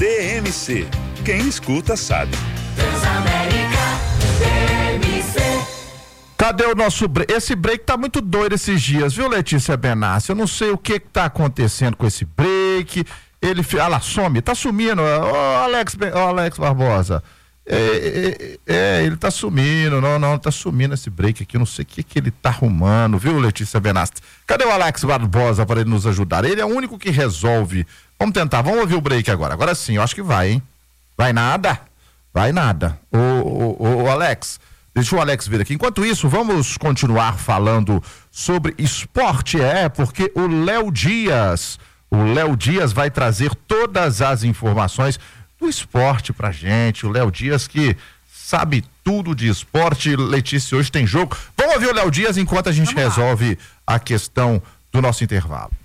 TMC. Quem escuta sabe. Transamérica TMC. Cadê o nosso break? Esse break tá muito doido esses dias, viu, Letícia Benassi? Eu não sei o que tá acontecendo com esse break. Ele, lá, some, tá sumindo. Alex Barbosa. Ele tá sumindo, não, tá sumindo esse break aqui, eu não sei o que ele tá arrumando, viu, Letícia Benassi? Cadê o Alex Barbosa para ele nos ajudar? Ele é o único que resolve. Vamos tentar, vamos ouvir o break agora sim, eu acho que vai, hein? Vai nada. Ô Alex, deixa o Alex vir aqui. Enquanto isso, vamos continuar falando sobre esporte, porque o Léo Dias vai trazer todas as informações do esporte pra gente. O Léo Dias que sabe tudo de esporte. Letícia, hoje tem jogo. Vamos ouvir o Léo Dias enquanto a gente resolve a questão do nosso intervalo.